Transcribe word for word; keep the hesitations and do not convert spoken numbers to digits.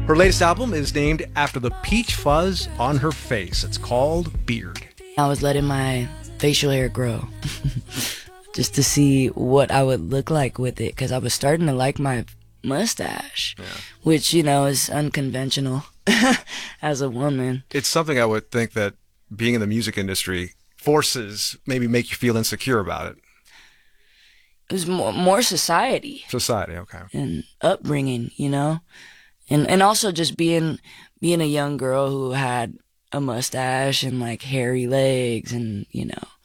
Her latest album is named after the peach fuzz on her face. It's called Beard. I was letting my facial hair grow just to see what I would look like with it, because I was starting to like my mustache, yeah. which, you know, is unconventional as a woman. It's something I would think that being in the music industry forces, maybe make you feel insecure about it. It was more, more society. Society, okay. And upbringing, you know? And and also just being being a young girl who had a mustache and like hairy legs and, you know,